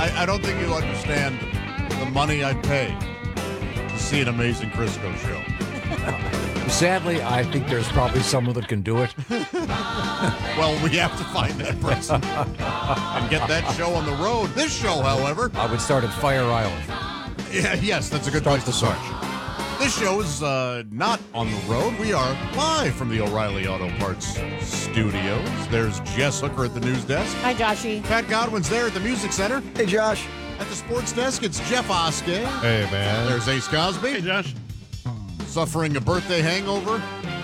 I don't think you understand the money I pay to see an amazing Crisco show. Sadly, I think there's probably someone that can do it. Well, we have to find that person and get that show on the road. This show, however. I would start at Fire Island. Yeah, yes, that's a good place to start. This show is not on the road. We are live from the O'Reilly Auto Parts studios. There's Jess Hooker at the news desk. Hi, Joshy. Pat Godwin's there at the music center. Hey, Josh. At the sports desk, it's Jeff Oskey. Hey, man. There's Ace Cosby. Hey, Josh. Suffering a birthday hangover.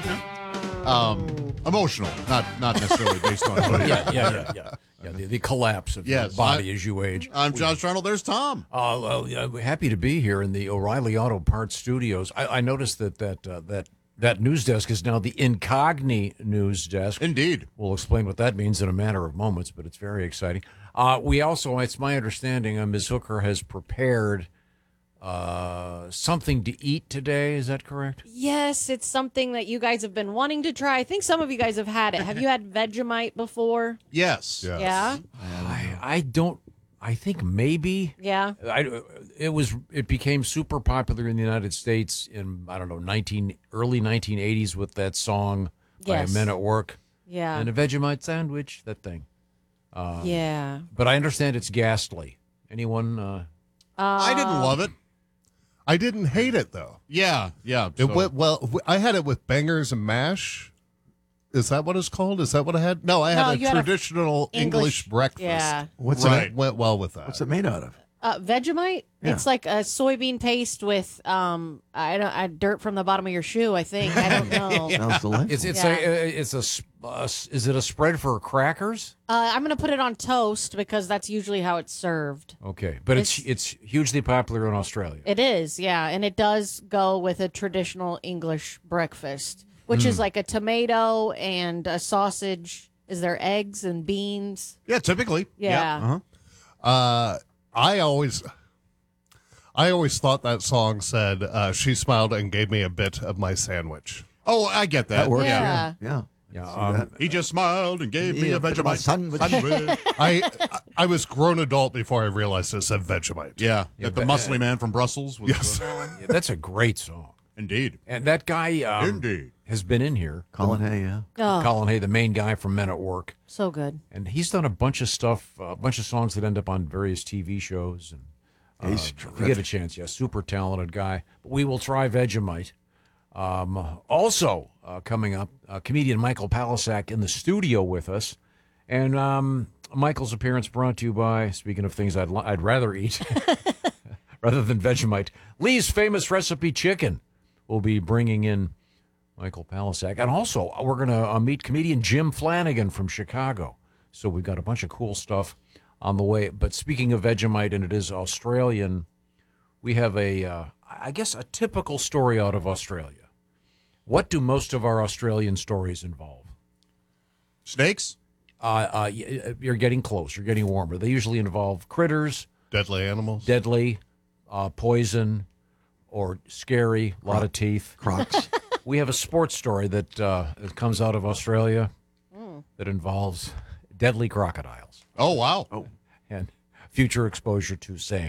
Emotional, not necessarily based on. Yeah, the collapse of your body as you age. I'm Josh Arnold. There's Tom. Happy to be here in the O'Reilly Auto Parts studios. I noticed that news desk is now the Incogni news desk. Indeed. We'll explain what that means in a matter of moments, but it's very exciting. We also, it's my understanding, Ms. Hooker has prepared something to eat today. Is that correct? Yes, it's something that you guys have been wanting to try. I think some of you guys have had it. Have you had Vegemite before? Yes. Yeah? I don't. I think maybe. Yeah. It became super popular in the United States in, I don't know, early 1980s with that song by Men at Work. Yeah. And a Vegemite sandwich, that thing. Yeah. But I understand it's ghastly. Anyone? I didn't love it. I didn't hate it, though. Yeah. It went well. I had it with bangers and mash. Is that what it's called? Is that what I had? No, I had a traditional English breakfast. Yeah. It went well with that. What's it made out of? Vegemite? Yeah. It's like a soybean paste with dirt from the bottom of your shoe, I think. I don't know. Sounds delicious. Is it a spread for crackers? I'm going to put it on toast because that's usually how it's served. Okay, but it's hugely popular in Australia. It is, yeah, and it does go with a traditional English breakfast, which is like a tomato and a sausage. Is there eggs and beans? Yeah, typically. Yeah. I always thought that song said, she smiled and gave me a bit of my sandwich. Oh, I get that. That works. Yeah. Yeah. He just smiled and gave me a Vegemite sandwich. I was grown adult before I realized it said Vegemite. Yeah, the muscly man from Brussels. Was, Yeah, that's a great song. Indeed. And that guy Indeed. has been in here. Colin Hay, yeah. Oh, Colin Hay, the main guy from Men at Work. so good. And he's done a bunch of stuff, a bunch of songs that end up on various TV shows. And He's if you get a chance, super talented guy. But we will try Vegemite. Also coming up, comedian Michael Palisak in the studio with us. And Michael's appearance brought to you by, speaking of things I'd rather eat, rather than Vegemite, Lee's Famous Recipe Chicken. We'll be bringing in Michael Palisak. And also, we're going to meet comedian Jim Flanagan from Chicago. So we've got a bunch of cool stuff on the way. But speaking of Vegemite, and it is Australian, we have a typical story out of Australia. What do most of our Australian stories involve? Snakes? You're getting close. You're getting warmer. They usually involve critters. Deadly animals. Deadly, poison, or scary, a lot of teeth. Crocs. We have a sports story that comes out of Australia that involves deadly crocodiles Oh, wow. and future exposure to same.